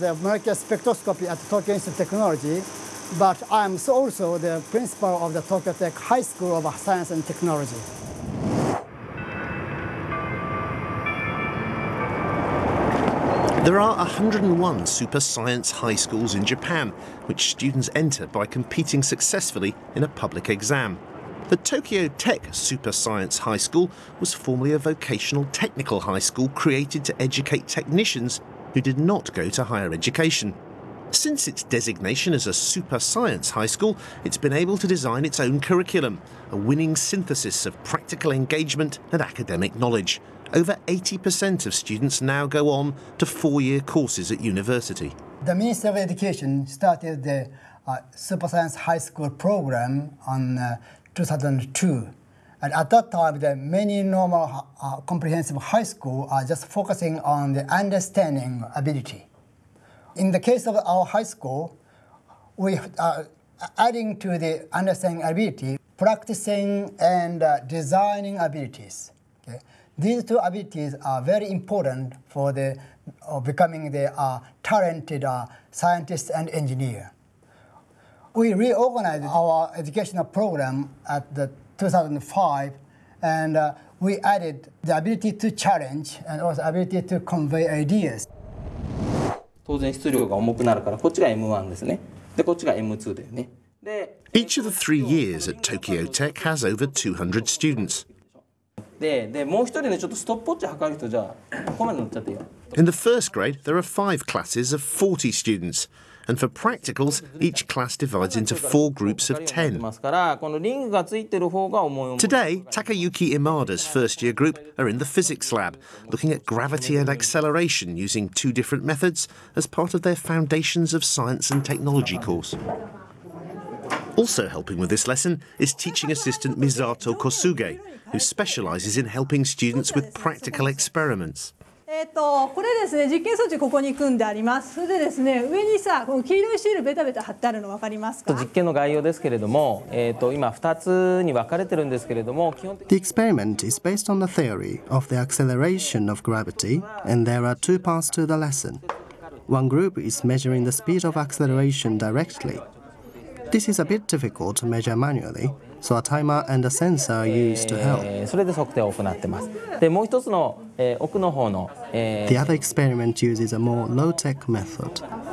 the molecular spectroscopy at Tokyo Institute of Technology, but I'm also the principal of the Tokyo Tech High School of Science and Technology. There are 101 super science high schools in Japan, which students enter by competing successfully in a public exam. The Tokyo Tech Super Science High School was formerly a vocational technical high school created to educate technicians who did not go to higher education. Since its designation as a super science high school, it's been able to design its own curriculum, a winning synthesis of practical engagement and academic knowledge. Over 80% of students now go on to 4-year courses at university. The Ministry of Education started the Super Science High School program on 2002. And at that time, the many normal comprehensive high school are just focusing on the understanding ability. In the case of our high school, we are adding to the understanding ability, practicing and designing abilities. Okay? These two abilities are very important for the becoming the talented scientist and engineer. We reorganized our educational program at the 2005, and we added the ability to challenge and also ability to convey ideas. 当然質量が重くなるからこっちが M1 ですね。でこっちが M2 だよね。 Each of the 3 years at Tokyo Tech has over 200 students. でもう一人ねちょっとストップウォッチ測る人じゃあここまで乗っちゃっていいよ。 In the first grade, there are 5 classes of 40 students. And for practicals, each class divides into 4 groups of 10. Today, Takayuki Imada's first-year group are in the physics lab, looking at gravity and acceleration using 2 different methods as part of their Foundations of Science and Technology course. Also helping with this lesson is teaching assistant Misato Kosuge, who specialises in helping students with practical experiments. これですね、実験装置ここに組んであります。それでですね、上にさ、この黄色いシールベタベタ貼ってあるの分かりますか？ 実験の概要ですけれども、今2つに分かれてるんですけれども、基本的に The experiment is based on the theory of the acceleration of gravity, and there are 2 parts to the lesson. One group is measuring the speed of acceleration directly. This is a bit difficult to measure manually, so a timer and a sensor are used to help. それで測定を行ってます。で、もう一つの、奥の方の、 The other experiment uses a more low-tech method.